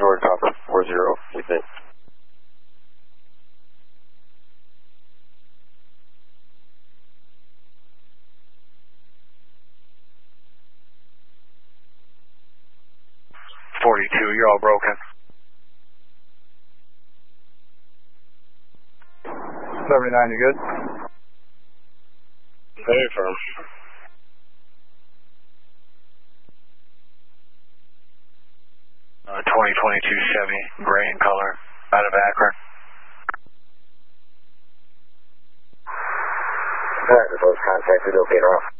short, copper 40, we think. You're all broken. 79, you good? Very firm. Uh, 2022 Chevy, gray in color, out of Akron. Alright, proposed contact with Peter off.